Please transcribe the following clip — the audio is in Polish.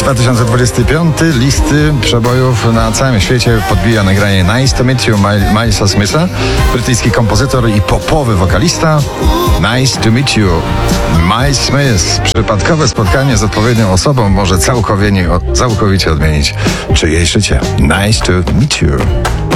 2025 listy przebojów na całym świecie podbija nagranie Nice to Meet You Milesa Smitha, brytyjski kompozytor i popowy wokalista. Nice to Meet You Miles Smith. Przypadkowe spotkanie z odpowiednią osobą może całkowicie odmienić czyjeś życie. Nice to Meet You.